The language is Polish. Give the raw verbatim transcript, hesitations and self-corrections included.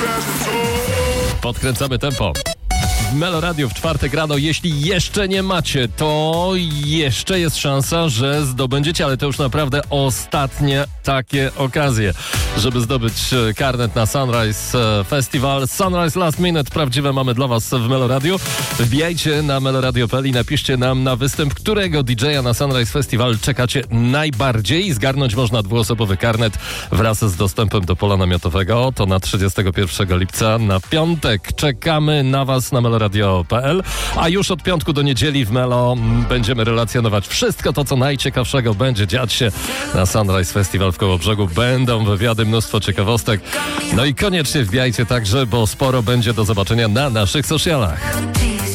Podkręcamy tempo. W Melo Radio w czwartek rano, jeśli jeszcze nie macie, to jeszcze jest szansa, że zdobędziecie, ale to już naprawdę ostatnie takie okazje, żeby zdobyć karnet na Sunrise Festival. Sunrise Last Minute, prawdziwe mamy dla was w Melo Radio. Wbijajcie na meloradio kropka p l i napiszcie nam na występ, którego D J a na Sunrise Festival czekacie najbardziej. Zgarnąć można dwuosobowy karnet wraz z dostępem do pola namiotowego. To na trzydziestego pierwszego lipca, na piątek. Czekamy na was na meloradio kropka p l, a już od piątku do niedzieli w Melo będziemy relacjonować wszystko to, co najciekawszego będzie dziać się na Sunrise Festival w Kołobrzegu. Będą wywiady, mnóstwo ciekawostek. No i koniecznie wbijajcie także, bo sporo będzie do zobaczenia na naszych socialach.